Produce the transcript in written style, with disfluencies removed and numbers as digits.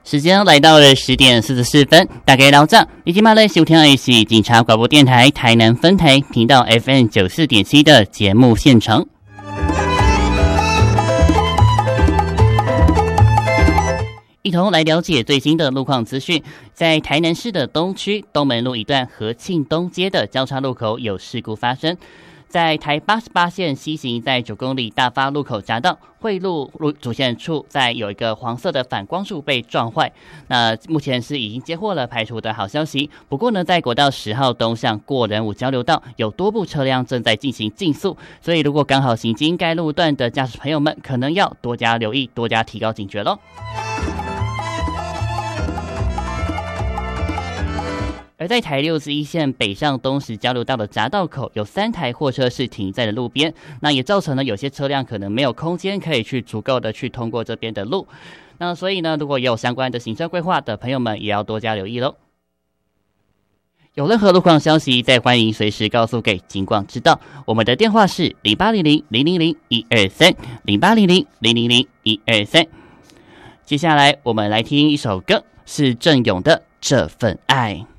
时间来到了10:44，大家老早，你今晚来收听的是警察广播电台台南分台频道 FM 94.7的节目现场。一同来了解最新的路况资讯。在台南市的东区东门路一段和庆东街的交叉路口有事故发生。在台88线西行，在9公里大发路口匝道汇路主线处，在有一个黄色的反光柱被撞坏。那目前是已经接获了排除的好消息。不过呢，在国道10号东向过仁武交流道，有多部车辆正在进行竞速，所以如果刚好行经该路段的驾驶朋友们，可能要多加留意，多加提高警觉咯。而在台61线北上东石交流道的匝道口，有3台货车是停在了路边，那也造成了有些车辆可能没有空间可以去足够的去通过这边的路。那所以呢，如果有相关的行车规划的朋友们，也要多加留意咯。有任何路况消息，再欢迎随时告诉给警广知道。我们的电话是0800-000-123，0800-000-123。接下来我们来听一首歌，是郑勇的《这份爱》。